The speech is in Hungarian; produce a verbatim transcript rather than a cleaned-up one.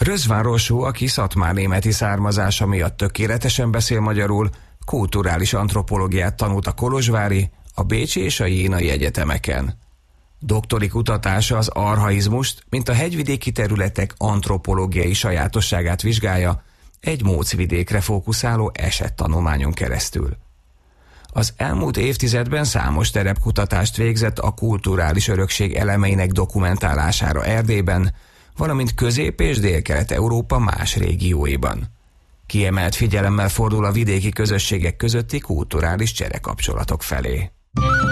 Rözván-Rossó, aki szatmárnémeti származása miatt tökéletesen beszél magyarul, kulturális antropológiát tanult a kolozsvári, a bécsi és a jénai egyetemeken. Doktori kutatása az archaizmust, mint a hegyvidéki területek antropológiai sajátosságát vizsgálja, egy mócvidékre fókuszáló esettanulmányon keresztül. Az elmúlt évtizedben számos terepkutatást végzett a kulturális örökség elemeinek dokumentálására Erdélyben, valamint Közép- és Délkelet-Európa más régióiban. Kiemelt figyelemmel fordul a vidéki közösségek közötti kulturális cserekapcsolatok felé.